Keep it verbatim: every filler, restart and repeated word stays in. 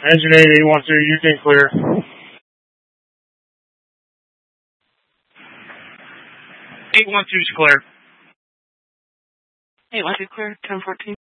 Engine eight, eight one two, you can clear. eight one two is clear. eight one two clear, ten fourteen.